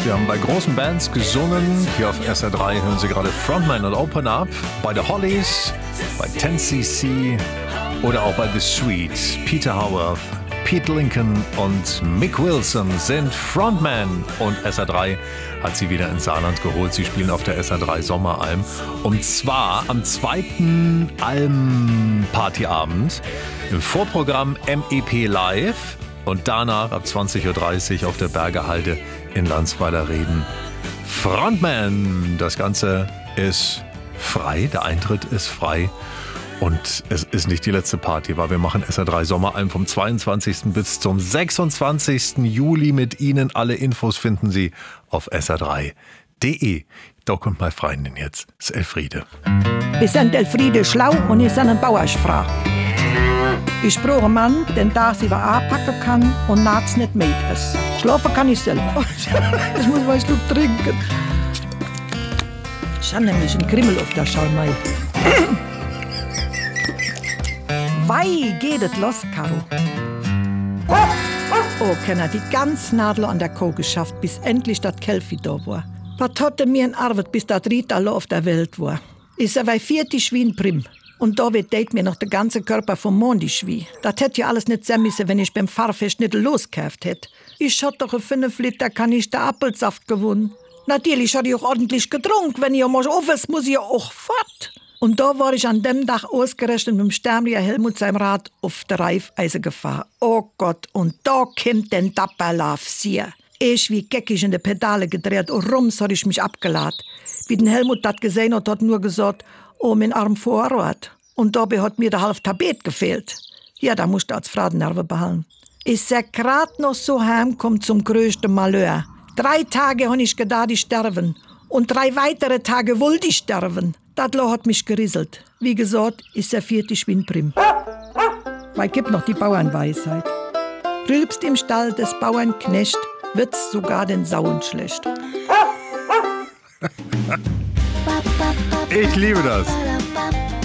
Wir haben bei großen Bands gesungen. Hier auf SR3 hören Sie gerade Frontman und Open Up. Bei The Hollies, bei 10cc oder auch bei The Sweet. Peter Howarth, Pete Lincoln und Mick Wilson sind Frontman. Und SR3 hat sie wieder ins Saarland geholt. Sie spielen auf der SR3 Sommeralm. Und zwar am zweiten Alm-Partyabend im Vorprogramm MEP Live. Und danach ab 20.30 Uhr auf der Bergerhalde in Landsweiler-Reden. Frontman, das Ganze ist frei, der Eintritt ist frei. Und es ist nicht die letzte Party, weil wir machen SR3 Sommeralm vom 22. bis zum 26. Juli mit Ihnen. Alle Infos finden Sie auf sr3.de. Da kommt mal Freundin jetzt, das ist Elfriede. Wir sind Elfriede schlau und ich bin ein Bauersfrau. Ich brauche einen Mann, den tagsüber anpacken kann und nachts nicht mit ist. Schlafen kann ich selber. Ich muss mal einen Schluck trinken. Ich habe nämlich einen Krimmel auf der Schalmei. Wei, geht es los, Caro. Oh, Kenner, die ganze Nadel an der Kuh geschafft, bis endlich das Kälfi da war. Was hat mir in Arbeit, bis das Ried alle auf der Welt war? Ich sei 40 wie ein Prim. Und da wird mir noch der ganze Körper vom Mond schwie. Das hätte ja alles nicht sein müssen, wenn ich beim Fahrfest nicht losgekauft hätte. Ich hatte doch 5 Liter Kanister Apfelsaft gewonnen. Natürlich hatte ich auch ordentlich getrunken. Wenn ich mal auf ist, muss ich ja auch fort. Und da war ich an dem Tag ausgerechnet mit dem Stärmlicher Helmut seinem Rad auf der Reifeise gefahren. Oh Gott, und da kommt den Dapperlauf sehr. Ich wie geckig in die Pedale gedreht und rums hat ich mich abgeladen. Wie den Helmut das gesehen hat, hat nur gesagt, oh, mein Arm Vorrat. Und dabei hat mir der halbe Tabet gefehlt. Ja, da musste als Fradennerve behalten. Ich sag grad noch so heimkommt zum größten Malheur. 3 Tage hab ich gedacht, ich sterben. Und 3 weitere Tage wollte ich sterben. Das Loch hat mich gerieselt. Wie gesagt, ist der 40 wie ein Prim. Weil gibt noch die Bauernweisheit. Rülpst im Stall des Bauernknecht, wird's sogar den Sauen schlecht. Ich liebe das.